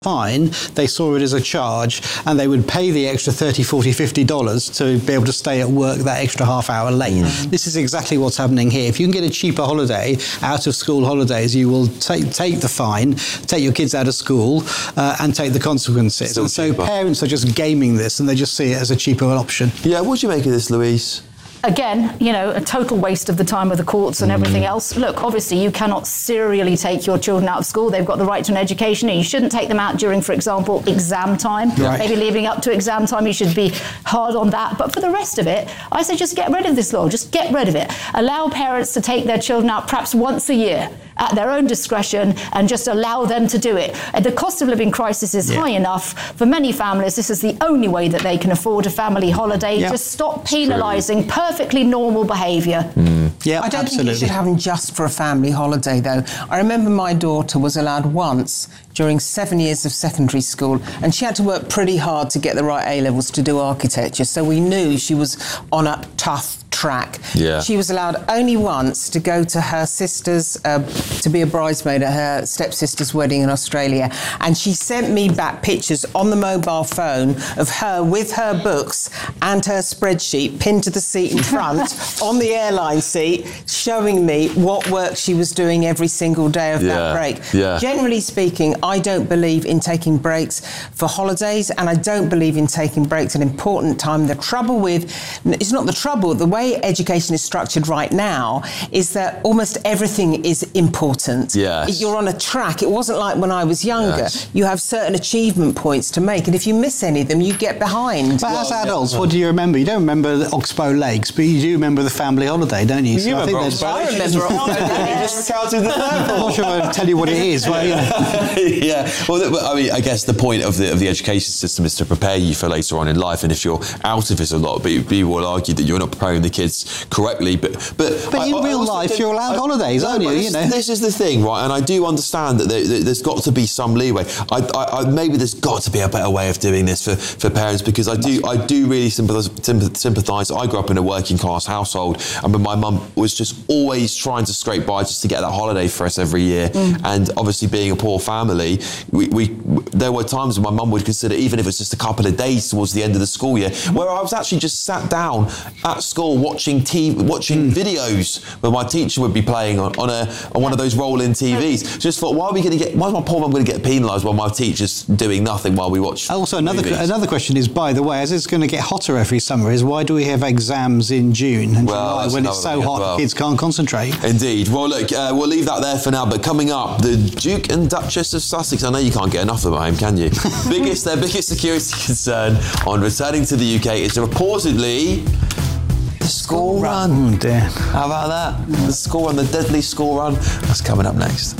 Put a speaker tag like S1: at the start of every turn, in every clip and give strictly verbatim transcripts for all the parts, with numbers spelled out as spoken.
S1: fine, they saw it as a charge, and they would pay the extra thirty, forty, fifty dollars to be able to stay at work that extra half hour late. Mm. This is exactly what's happening here. If you can get a cheaper holiday, out of school holidays, you will take take the fine, take your kids out of school, uh, and take the consequences.
S2: Still
S1: and so
S2: cheaper.
S1: Parents are just gaming this, and they just see it as a cheaper option.
S2: Yeah, what do you make of this, Louise?
S3: Again, you know, a total waste of the time of the courts and everything else. Look, obviously, you cannot serially take your children out of school. They've got the right to an education, and you shouldn't take them out during, for example, exam time.
S1: Right.
S3: Maybe leading up to exam time, you should be hard on that. But for the rest of it, I say just get rid of this law. Just get rid of it. Allow parents to take their children out perhaps once a year at their own discretion, and just allow them to do it. The cost of living crisis is yeah. high enough. For many families, this is the only way that they can afford a family holiday.
S1: Yeah.
S3: Just stop penalising perfectly normal behaviour.
S1: Mm. Yeah,
S4: I don't
S1: absolutely.
S4: think you should have them just for a family holiday, though. I remember my daughter was allowed once during seven years of secondary school, and she had to work pretty hard to get the right A-levels to do architecture, so we knew she was on a tough track.
S2: Yeah.
S4: She was allowed only once to go to her sister's, uh, to be a bridesmaid at her stepsister's wedding in Australia, and she sent me back pictures on the mobile phone of her with her books and her spreadsheet pinned to the seat in front on the airline seat, showing me what work she was doing every single day of
S2: yeah.
S4: that break.
S2: Yeah.
S4: Generally speaking, I don't believe in taking breaks for holidays, and I don't believe in taking breaks at an important time. The trouble with, it's not the trouble, the way education is structured right now is that almost everything is important.
S2: Yes.
S4: You're on a track. It wasn't like when I was younger.
S2: Yes.
S4: You have certain achievement points to make, and if you miss any of them, you get behind.
S1: But
S2: well,
S1: as adults,
S2: yeah.
S1: what do you remember? You don't remember the Oxbow Lakes, but you do remember the family holiday, don't you?
S2: You
S1: So I
S2: remember
S1: think
S2: Oxbow
S1: there's-
S2: Lakes?
S4: I remember
S2: You just recounted the
S1: I'm not sure I'll tell you what it is. Well, yeah.
S2: yeah. Well, I mean, I guess the point of the of the education system is to prepare you for later on in life, and if you're out of it a lot, but people will argue that you're not preparing the kids correctly. But but,
S1: But
S2: I,
S1: in
S2: I
S1: real
S2: also
S1: life,
S2: think-
S1: you're allowed
S2: I,
S1: holidays,
S2: no,
S1: aren't you?
S2: but
S1: You
S2: this,
S1: know.
S2: this is the thing, right? And I do understand that there, there's got to be some leeway. I, I, I, maybe there's got to be a better way of doing this for, for parents, because I do I do really sympathise. sympathise. I grew up in a working class household, and my mum was just always trying to scrape by just to get that holiday for us every year. Mm. And obviously, being a poor family, we, we there were times when my mum would consider, even if it's just a couple of days towards the end of the school year, where I was actually just sat down at school watching T V, watching mm. videos where my teacher would be playing on, on a on one of those roll-in T Vs. Just thought, why are we going to get? Why is my poor mum going to get penalised while my teacher's doing nothing while we watch?
S1: Also, another
S2: movies?
S1: another question is, by the way, as it's going to get hotter every summer, is why do we have exams in June and
S2: Well,
S1: July
S2: that's
S1: when it's
S2: another
S1: so
S2: thing as
S1: hot
S2: well.
S1: kids can't concentrate?
S2: Indeed. Well, look, uh, we'll leave that there for now. But coming up, the Duke and Duchess of Sussex. I know you can't get enough of them at home, can you? biggest their biggest security concern on returning to the U K is reportedly the school run.
S1: Oh dear.
S2: How about that? The school run, the deadly school run. That's coming up next.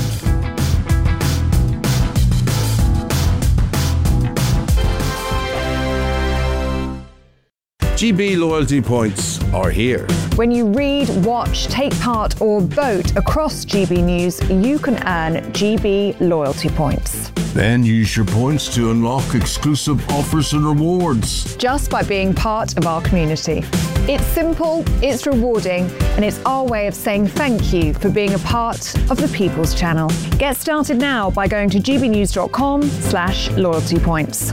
S5: G B loyalty points are here.
S6: When you read, watch, take part or vote across G B News, you can earn G B loyalty points.
S5: Then use your points to unlock exclusive offers and rewards.
S6: Just by being part of our community. It's simple, it's rewarding, and it's our way of saying thank you for being a part of the People's Channel. Get started now by going to gbnews.com slash loyalty points.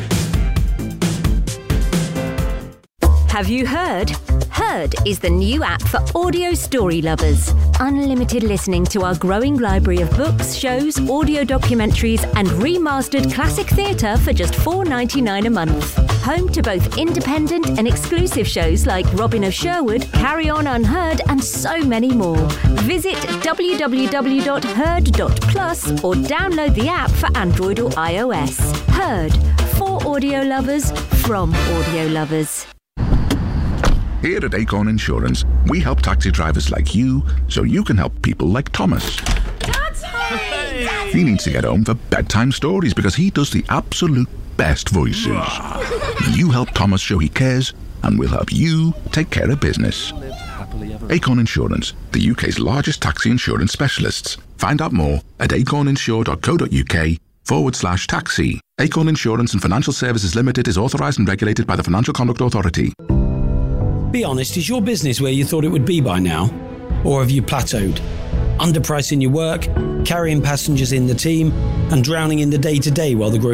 S7: Have you heard? Heard is the new app for audio story lovers. Unlimited listening to our growing library of books, shows, audio documentaries and remastered classic theatre for just four dollars ninety-nine a month. Home to both independent and exclusive shows like Robin of Sherwood, Carry On Unheard and so many more. Visit w w w dot heard dot plus or download the app for Android or iOS. Heard, for audio lovers, from audio lovers.
S8: Here at Acorn Insurance, we help taxi drivers like you so you can help people like Thomas.
S9: Daddy!
S8: He needs to get home for bedtime stories because he does the absolute best voices. You help Thomas show he cares, and we'll help you take care of business. Acorn Insurance, the U K's largest taxi insurance specialists. Find out more at acorninsure.co.uk forward slash taxi. Acorn Insurance and Financial Services Limited is authorised and regulated by the Financial Conduct Authority.
S10: Be honest, is your business where you thought it would be by now? Or have you plateaued? underpricing your work, carrying passengers in the team, and drowning in the day-to-day while the